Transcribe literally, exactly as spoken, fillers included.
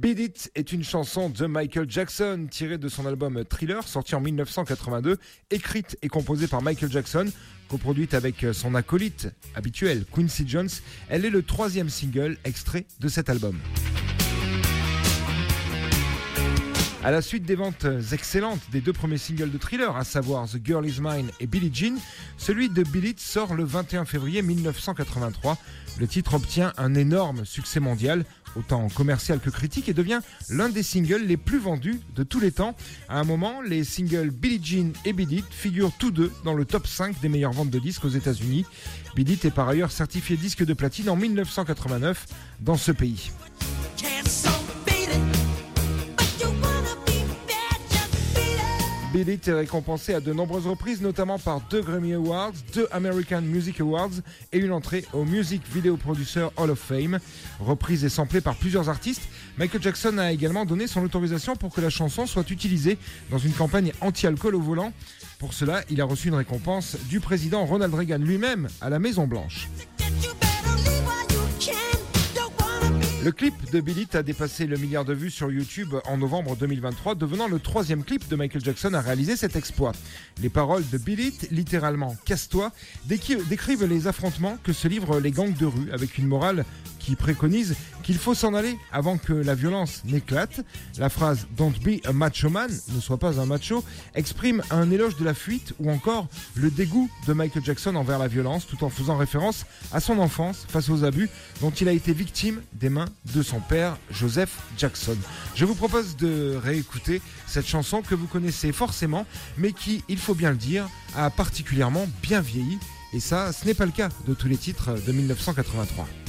Beat It est une chanson de Michael Jackson tirée de son album Thriller, sorti en dix-neuf cent quatre-vingt-deux, écrite et composée par Michael Jackson, coproduite avec son acolyte habituel Quincy Jones. Elle est le troisième single extrait de cet album. À la suite des ventes excellentes des deux premiers singles de Thriller, à savoir The Girl Is Mine et Billie Jean, celui de Beat It sort le vingt et un février dix-neuf cent quatre-vingt-trois. Le titre obtient un énorme succès mondial, autant commercial que critique, et devient l'un des singles les plus vendus de tous les temps. À un moment, les singles Billie Jean et Beat It figurent tous deux dans le top cinq des meilleures ventes de disques aux États-Unis. Beat It est par ailleurs certifié disque de platine en dix-neuf cent quatre-vingt-neuf dans ce pays. Beat It est récompensé à de nombreuses reprises, notamment par deux Grammy Awards, deux American Music Awards et une entrée au Music Video Producer Hall of Fame. Reprise et samplée par plusieurs artistes, Michael Jackson a également donné son autorisation pour que la chanson soit utilisée dans une campagne anti-alcool au volant. Pour cela, il a reçu une récompense du président Ronald Reagan lui-même à la Maison-Blanche. Le clip de Beat It a dépassé le milliard de vues sur YouTube en novembre deux mille vingt-trois, devenant le troisième clip de Michael Jackson à réaliser cet exploit. Les paroles de Beat It, littéralement « casse-toi », décrivent les affrontements que se livrent les gangs de rue, avec une morale qui préconise qu'il faut s'en aller avant que la violence n'éclate. La phrase « Don't be a macho man », ne sois pas un macho, exprime un éloge de la fuite ou encore le dégoût de Michael Jackson envers la violence, tout en faisant référence à son enfance face aux abus dont il a été victime des mains de son père, Joseph Jackson. Je vous propose de réécouter cette chanson que vous connaissez forcément, mais qui, il faut bien le dire, a particulièrement bien vieilli. Et ça, ce n'est pas le cas de tous les titres de dix-neuf cent quatre-vingt-trois.